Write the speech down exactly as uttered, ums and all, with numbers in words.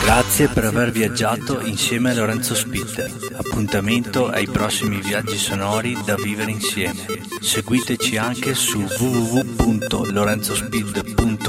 Grazie per aver viaggiato insieme a Lorenzo Spitter. Appuntamento ai prossimi viaggi sonori da vivere insieme. Seguiteci anche su w w w punto lorenzospid punto